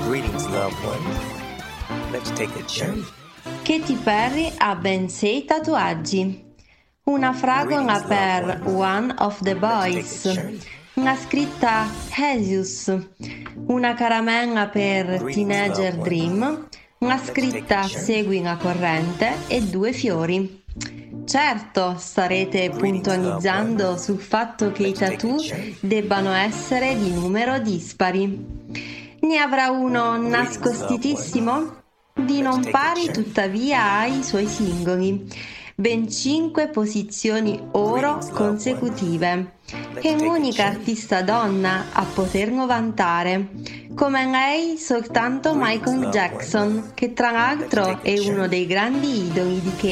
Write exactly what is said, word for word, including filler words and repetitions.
Greetings, loved one. Let's take a journey. Katy Perry ha ben sei tatuaggi. Una fragola per One of the Boys, una scritta Jesus, una caramella per Teenager Dream, una scritta Segui la corrente e due fiori. Certo, starete puntualizzando sul fatto che i tattoo debbano essere di numero dispari. Ne avrà uno nascostitissimo? Di non pari tuttavia ai suoi singoli. Ben cinque posizioni oro consecutive. È l'unica artista donna a poterlo vantare. Come lei soltanto Michael Jackson, che tra l'altro è uno dei grandi idoli di Katy.